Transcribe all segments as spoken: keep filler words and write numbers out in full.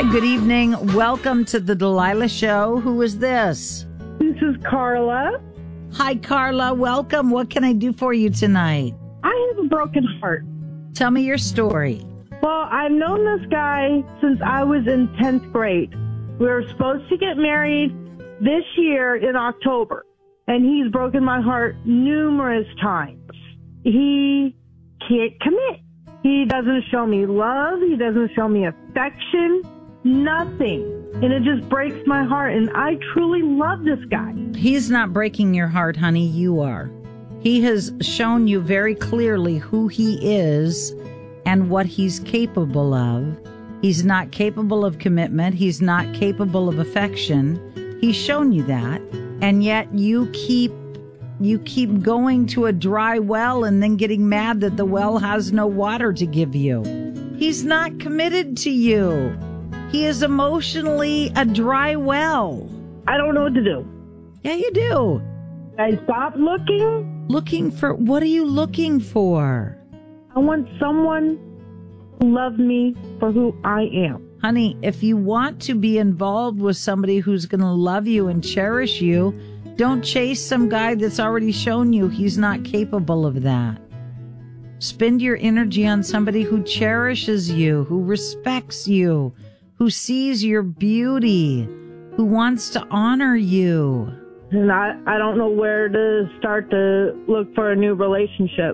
Hi, good evening. Welcome to the Delilah Show. Who is this? This is Carla. Hi, Carla. Welcome. What can I do for you tonight? I have a broken heart. Tell me your story. Well, I've known this guy since I was in tenth grade. We were supposed to get married this year in October, and he's broken my heart numerous times. He can't commit. He doesn't show me love. He doesn't show me affection. Nothing. And it just breaks my heart. And I truly love this guy. He's not breaking your heart, honey. You are. He has shown you very clearly who he is and what he's capable of. He's not capable of commitment. He's not capable of affection. He's shown you that. And yet you keep you keep going to a dry well and then getting mad that the well has no water to give you. He's not committed to you. He is emotionally a dry well. I don't know what to do. Yeah, you do. I stopped looking. Looking for, what are you looking for? I want someone to love me for who I am. Honey, if you want to be involved with somebody who's going to love you and cherish you, don't chase some guy that's already shown you he's not capable of that. Spend your energy on somebody who cherishes you, who respects you, who sees your beauty, who wants to honor you. And I, I don't know where to start to look for a new relationship.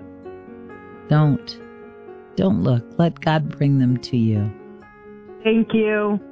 Don't. Don't look. Let God bring them to you. Thank you.